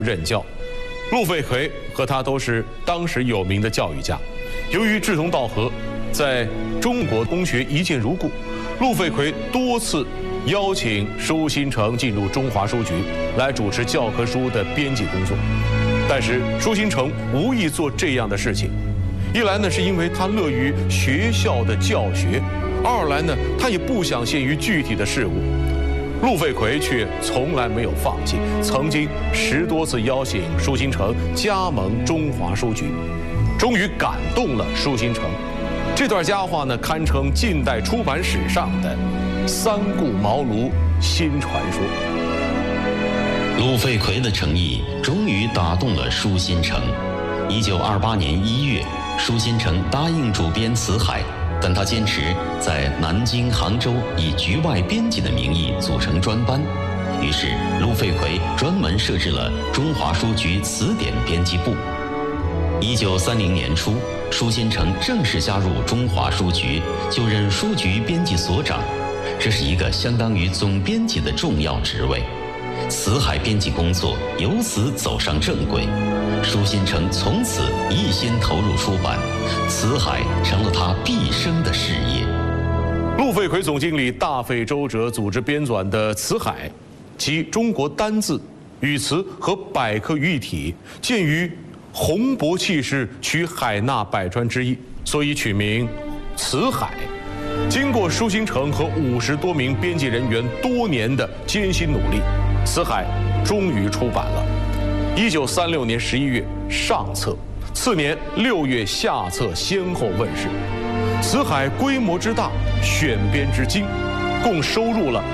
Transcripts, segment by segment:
任教。陆废奎和他都是当时有名的教育家，由于志同道合，在中国公学一见如故。陆废奎多次邀请舒新城进入中华书局来主持教科书的编辑工作，但是舒新城无意做这样的事情。一来呢，是因为他乐于学校的教学；二来呢，他也不想陷于具体的事务。陆废奎却从来没有放弃，曾经10多次邀请舒新城加盟中华书局，终于感动了舒新城。这段佳话呢，堪称近代出版史上的三顾茅庐新传说。 陆废奎的诚意终于打动了舒新城。1928年1月，舒新城答应主编《辞海》，但他坚持在南京、杭州以局外编辑的名义组成专班。于是，陆废奎专门设置了中华书局词典编辑部。1930年初，舒新城正式加入中华书局，就任书局编辑所长，这是一个相当于总编辑的重要职位。辞海编辑工作由此走上正轨，舒新城从此一心投入出版，辞海成了他毕生的事业。 陆废奎总经理大费周折组织编纂的《辞海》，集中国单字、语词和百科于一体，鉴于宏博气势，取海纳百川之意，所以取名《辞海》。经过舒新城和50多名编辑人员多年的艰辛努力，《辞海》终于出版了。1936年11月上册，次年6月下册先后问世。《辞海》规模之大，选编之精，共收录了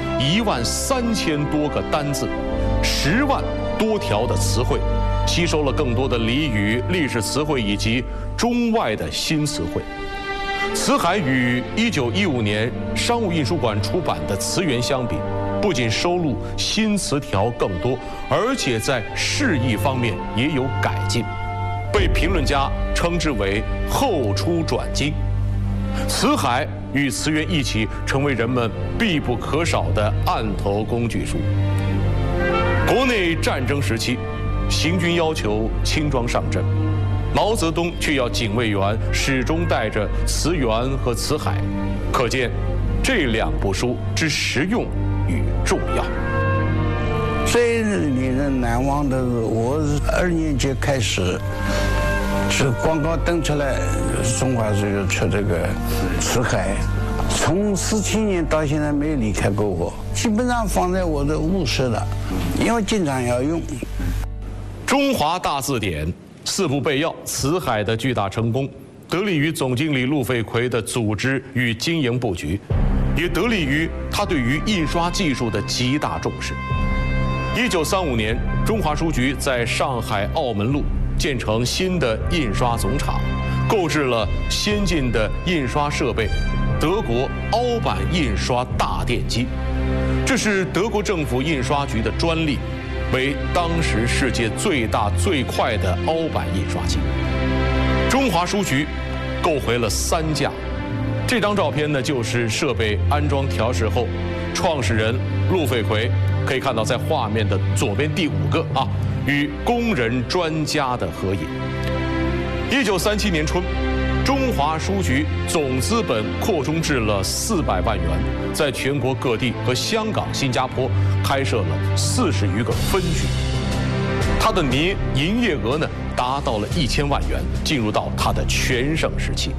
13000多个单字，10万多条的词汇，吸收了更多的俚语、历史词汇以及中外的新词汇。《辞海》与1915年商务印书馆出版的《词源》相比，不仅收录新词条更多，而且在释义方面也有改进，被评论家称之为后出转精。《辞海》与《词源》一起成为人们必不可少的案头工具书。国内战争时期，行军要求轻装上阵，毛泽东却要警卫员始终带着《词源》和《辞海》，可见这2部书之实用与重要。 最令人难忘的是，我2年级开始，是广告登出来，中华书局出这个《辞海》，从47年到现在没有离开过我，基本上放在我的卧室了，因为经常要用。 中华大字典4部备要，《辞海》的巨大成功，得力于总经理陆废奎的组织与经营布局，也得力于他对于印刷技术的极大重视。1935年，中华书局在上海澳门路建成新的印刷总厂，购置了先进的印刷设备——德国凹版印刷大电机，这是德国政府印刷局的专利，为当时世界最大最快的凹版印刷机。中华书局购回了3架。这张照片呢，就是设备安装调试后，创始人陆废奎可以看到在画面的左边第5个与工人专家的合影。1937年春，中华书局总资本扩充至了400万元，在全国各地和香港、新加坡开设了40余个分局。它的年营业额呢达到了1000万元，进入到它的全盛时期。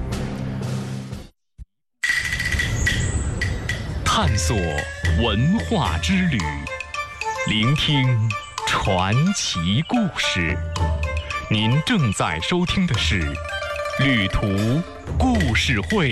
探索文化之旅，聆听传奇故事。您正在收听的是《旅途故事会》。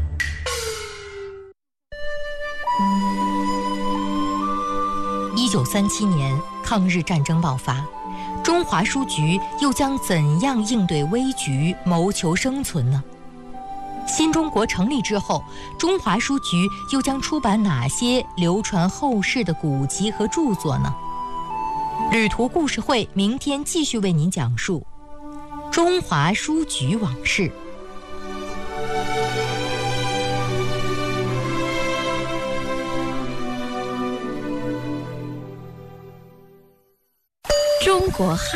1937年，抗日战争爆发，中华书局又将怎样应对危局，谋求生存呢？新中国成立之后，中华书局又将出版哪些流传后世的古籍和著作呢？旅途故事会明天继续为您讲述中华书局往事。 中国